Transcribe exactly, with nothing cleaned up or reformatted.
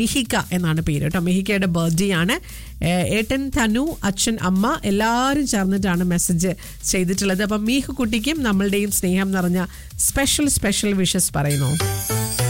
മിഹിക എന്നാണ് പേര് കേട്ടോ. മിഹിക്കയുടെ ബർത്ത്ഡേ ആണ്. ഏട്ടൻ, തനു, അച്ഛൻ, അമ്മ എല്ലാവരും ചേർന്നിട്ടാണ് മെസ്സേജ് ചെയ്തിട്ടുള്ളത്. അപ്പം മീഹു കുട്ടിക്കും നമ്മളുടെയും സ്നേഹം നിറഞ്ഞ സ്പെഷ്യൽ സ്പെഷ്യൽ വിഷസ് പറയുന്നു.